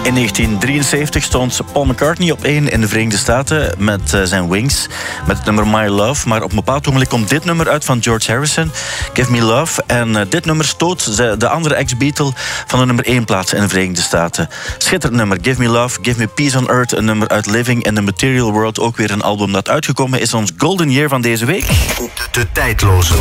In 1973 stond Paul McCartney op 1 in de Verenigde Staten met zijn Wings, met het nummer My Love. Maar op een bepaald ogenblik komt dit nummer uit van George Harrison, Give Me Love. En dit nummer stoot de andere ex-Beatle van de nummer 1 plaats in de Verenigde Staten. Schitterend nummer, Give Me Love, Give Me Peace on Earth, een nummer uit Living in the Material World. Ook weer een album dat uitgekomen is, ons Golden Year van deze week. De tijdloze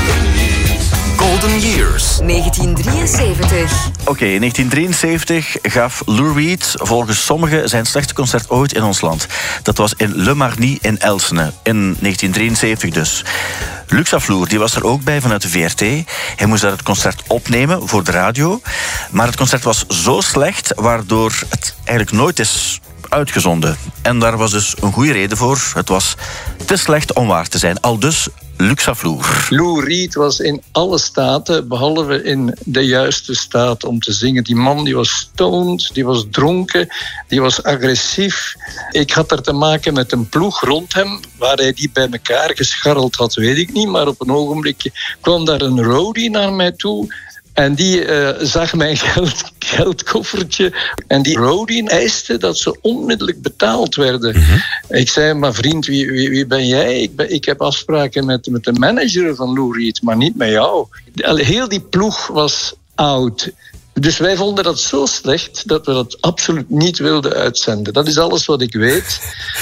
Golden Years. 1973. Oké, in 1973 gaf Lou Reed volgens sommigen zijn slechtste concert ooit in ons land. Dat was in Le Marny in Elsene, in 1973 dus. Luc Afloer, die was er ook bij vanuit de VRT. Hij moest daar het concert opnemen voor de radio. Maar het concert was zo slecht, waardoor het eigenlijk nooit is uitgezonden. En daar was dus een goede reden voor. Het was te slecht om waar te zijn. Aldus Luc Afloer. Lou Reed was in alle staten, behalve in de juiste staat om te zingen. Die man die was stoned, die was dronken, die was agressief. Ik had er te maken met een ploeg rond hem. Waar hij die bij elkaar gescharreld had, weet ik niet. Maar op een ogenblik kwam daar een roadie naar mij toe. En die zag mijn geldkoffertje. En die roadie eiste dat ze onmiddellijk betaald werden. Mm-hmm. Ik zei, maar vriend, wie ben jij? Ik heb afspraken met de manager van Lou Reed, maar niet met jou. Heel die ploeg was oud. Dus wij vonden dat zo slecht dat we dat absoluut niet wilden uitzenden. Dat is alles wat ik weet.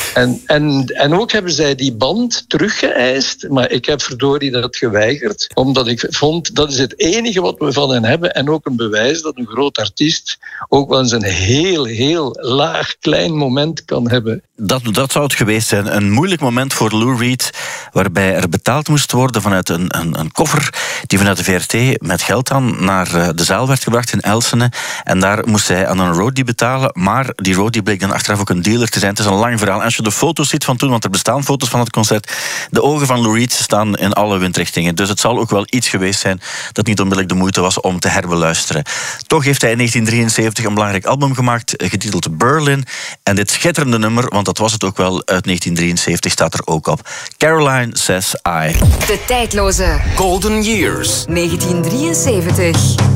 En ook hebben zij die band teruggeëist, maar ik heb verdorie dat geweigerd. Omdat ik vond, dat is het enige wat we van hen hebben. En ook een bewijs dat een groot artiest ook wel eens een heel, heel laag, klein moment kan hebben. Dat zou het geweest zijn. Een moeilijk moment voor Lou Reed, waarbij er betaald moest worden vanuit een koffer die vanuit de VRT met geld dan naar de zaal werd gebracht in Elsene. En daar moest hij aan een roadie betalen, maar die roadie bleek dan achteraf ook een dealer te zijn. Het is een lang verhaal. En als je de foto's ziet van toen, want er bestaan foto's van het concert, de ogen van Lou Reed staan in alle windrichtingen. Dus het zal ook wel iets geweest zijn dat niet onmiddellijk de moeite was om te herbeluisteren. Toch heeft hij in 1973 een belangrijk album gemaakt, getiteld Berlin. En dit schitterende nummer, want dat was het ook wel, uit 1973 staat er ook op. Caroline Says I. De tijdloze Golden Years. 1973.